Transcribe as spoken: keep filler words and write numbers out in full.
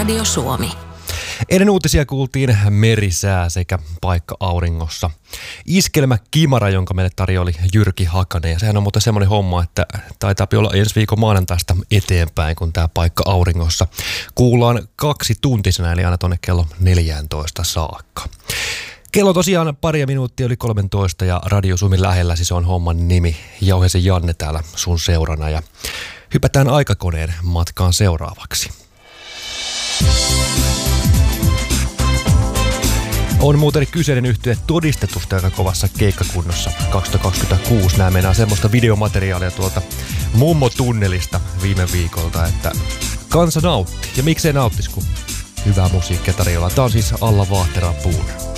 Radio Suomi. Ennen uutisia kuultiin merisää sekä paikka auringossa. Iskelmä Kimara, jonka meille tarjoili Jyrki Hakanen. Ja sehän on muuten semmoinen homma, että taitaa olla ensi viikon maanantaista eteenpäin, kun tämä paikka auringossa kuullaan kaksi tuntisena, eli aina tuonne kello neljätoista saakka. Kello tosiaan paria minuuttia yli kolmetoista ja Radio Suomi lähellä, siis on homman nimi. Jauhesen Janne täällä sun seurana ja hypätään aikakoneen matkaan seuraavaksi. On muuten kyseinen yhtye todistetusta aika kovassa keikkakunnossa kaksituhattakaksikymmentäkuusi. Nämä meinaa semmoista videomateriaalia tuolta Mummo-tunnelista viime viikolta, että kansa nautti. Ja miksei nauttis, kun hyvää musiikkia tarjolla. Tää on siis Alla Vahtera Puun.